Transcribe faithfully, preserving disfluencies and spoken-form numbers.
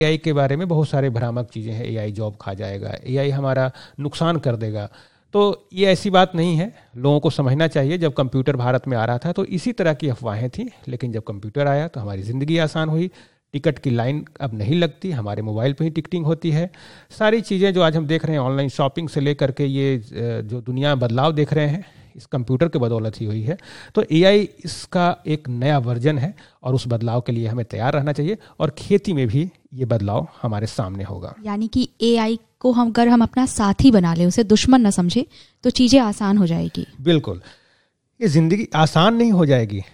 AI के बारे में बहुत सारे भ्रामक चीज़ें हैं, एआई जॉब खा जाएगा, एआई हमारा नुकसान कर देगा। तो ये ऐसी बात नहीं है, लोगों को समझना चाहिए। जब कंप्यूटर भारत में आ रहा था तो इसी तरह की अफवाहें थी, लेकिन जब कंप्यूटर आया तो हमारी ज़िंदगी आसान हुई। टिकट की लाइन अब नहीं लगती, हमारे मोबाइल पे ही टिकटिंग होती है। सारी चीज़ें जो आज हम देख रहे हैं, ऑनलाइन शॉपिंग से लेकर के ये जो दुनिया बदलाव देख रहे हैं, इस कंप्यूटर के बदौलत ही हुई है। तो एआई इसका एक नया वर्जन है और उस बदलाव के लिए हमें तैयार रहना चाहिए, और खेती में भी ये बदलाव हमारे सामने होगा। यानी कि एआई को हम अगर हम अपना साथी बना लें, उसे दुश्मन न समझे, तो चीज़ें आसान हो जाएगी। बिल्कुल, ये ज़िंदगी आसान नहीं हो जाएगी,